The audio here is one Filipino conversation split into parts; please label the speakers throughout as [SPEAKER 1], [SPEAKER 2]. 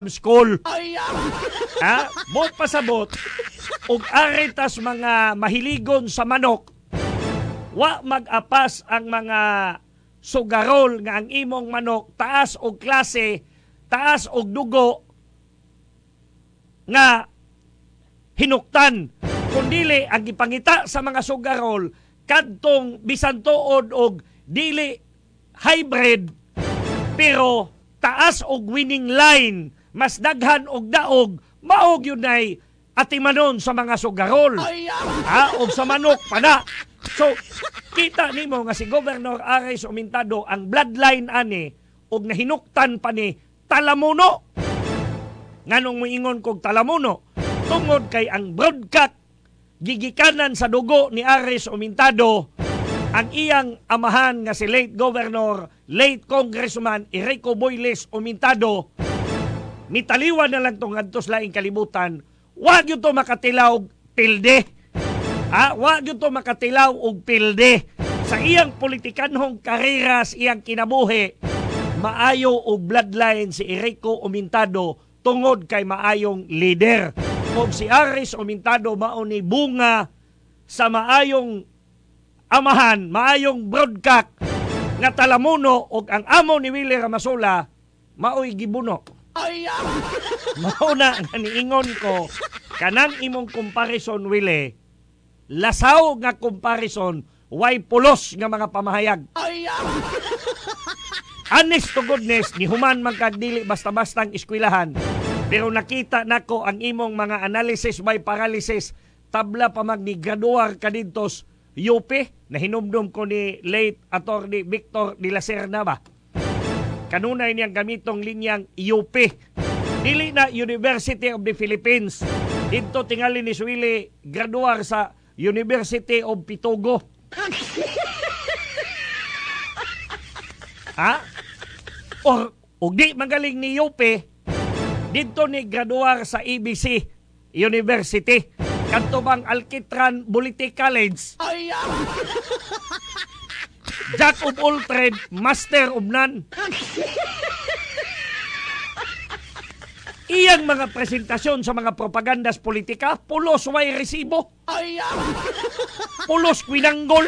[SPEAKER 1] school. Ha? Mo pasabot ug aritas mga mahiligon sa manok. Wa mag-apas ang mga sugarol nga ang imong manok taas og klase, taas og dugo nga hinuktan. Kundili ang gipangita sa mga sugarol kadtong bisan tuod og dili hybrid pero taas og winning line, mas daghan og daog, maog yun ay atimanon sa mga sugarol. Og sa manok pa na. So, kita nimo nga si Governor Ares Umintado ang bloodline ani og nahinuktan pa ni Talamuno. Nganong moingon kog Talamuno? Tungod kay ang broadcast gigikanan sa dugo ni Ares Umintado ang iyang amahan nga si late Governor, late Congressman Erico Boyles Umintado, mitaliwan na lang itong adtos laing kalibutan, wag yun to makatilaw pilde. Wag yun to makatilaw og pilde. Sa iyang politikanhong karera, sa iyang kinabuhi, maayo og bloodline si Erico Umintado tungod kay maayong leader. O si Ares Umintado mao ni bunga sa maayong amahan, maayong broadcast nga Talamuno og ang amo ni Willie Ramasola maoy gibuno. Mauna nga niingon ko kanang imong comparison Willie, lasaw nga comparison, way pulos nga mga pamahayag. Honest to goodness, ni human magkagdili basta-bastang eskwelahan. Pero nakita nako ang imong mga analysis by paralysis, tabla pa magnigraduar kadintos UP, na hinumdum ko ni late Attorney Victor de la Serna ba? Kanunay niyang gamitong linyang UP. Dili na University of the Philippines. Dito tingali ni Suwili graduar sa University of Pitogo. O di magaling ni UP, dito ni graduar sa ABC University. Kanto bang Alkitran Buliti College. Jack of all trade, master of none. Iyang mga presentasyon sa mga propagandas politika, pulos way resibo. Pulos kwinanggol.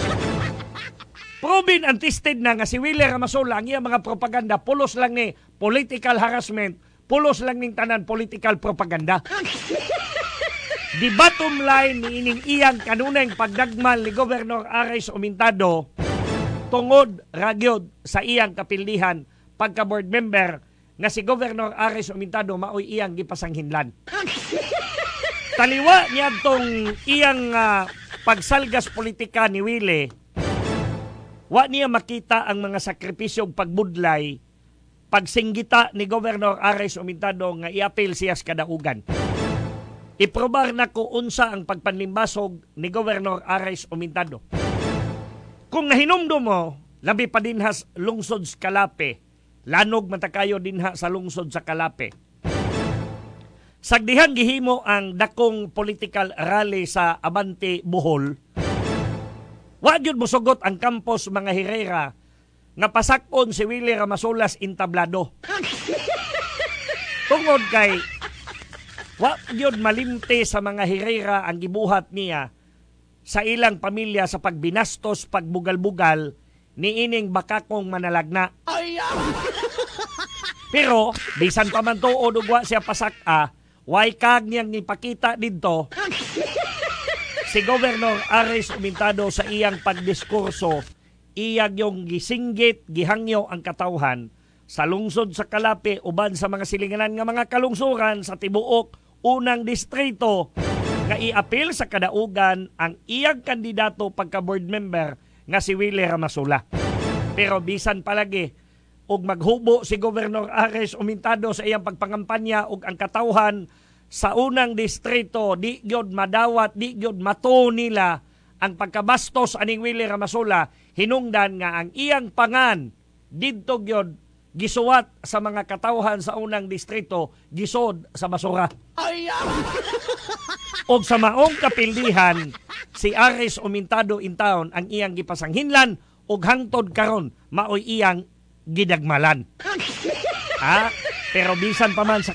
[SPEAKER 1] Proven and tested na nga si Willie Ramasola ang iyang mga propaganda, pulos lang ni political harassment, pulos lang ning tanan political propaganda. The bottom line ni ining iyang kanunay pagdagmal ni Governor Ares Umintado tungod ragyod sa iyang kapildihan pagka-board member nga si Governor Ares Umintado maoy iyang gipasanghinlan. Taliwa niya tong iyang pagsalgas politika ni Willie, wa niya makita ang mga sakripisyong pagbudlay, pagsinggita ni Governor Ares Umintado nga i-appeal siya sa kadaugan. Iprobar na ko unsa ang pagpanlimbasog ni Governor Ares Umintado. Kung nahinumdum mo, labi pa dinhas lungsod sa Kalape, lanog matakayo dinha sa lungsod sa Kalape. Sagdihan gihimo ang dakong political rally sa Abante, Bohol. Wa gyud mosugot ang campus mga Herrera nga pasakon si Willie Ramasolas intablado. Tungod kay wa gyud malimte sa mga Herrera ang gibuhat niya sa ilang pamilya sa pagbinastos, pagbugal-bugal ni ining bakakong manalagna. Pero bisan pa man tuod ug wa siya pasaka, way kag niyang ipakita didto si Governor Ares Umintado sa iyang pagdiskurso, iyag yung gisinggit, gihangyo ang katawhan sa lungsod sa Kalape uban sa mga silinganan nga mga kalungsuran sa tibuok unang distrito nga i-appeal sa kadaugan ang iyang kandidato pagka-board member nga si Willie Ramasola. Pero bisan palagi og maghubo si Governor Ares Umintado sa iyang pagpangampanya og ang katawhan sa unang distrito, di gyud madawat, di gyud mato nila ang pagkabastos aning Willie Ramasola, hinungdan nga ang iyang pangan didto gyud gisuwat sa mga katawhan sa unang distrito, gisod sa basura. Og sa maong kapildihan, si Ares Umintado in town ang iyang gipasanghinlan og hangtod karon maoy iyang gidagmalan. Pero bisan pa man sa